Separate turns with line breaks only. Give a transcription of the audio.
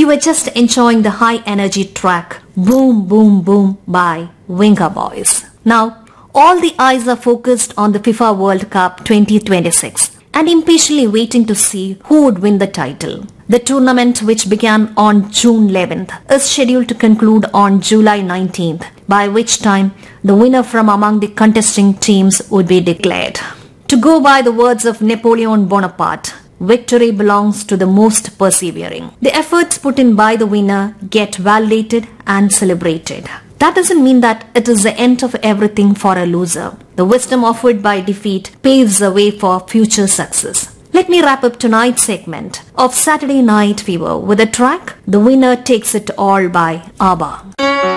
were just enjoying the high energy track Boom Boom Boom by Venga Boys. Now, all the eyes are focused on the FIFA World Cup 2026 and impatiently waiting to see who would win the title. The tournament, which began on June 11th, is scheduled to conclude on July 19th, by which time the winner from among the contesting teams would be declared. To go by the words of Napoleon Bonaparte, victory belongs to the most persevering. The efforts put in by the winner get validated and celebrated. That doesn't mean that it is the end of everything for a loser. The wisdom offered by defeat paves the way for future success. Let me wrap up tonight's segment of Saturday Night Fever with a track, The Winner Takes It All by ABBA.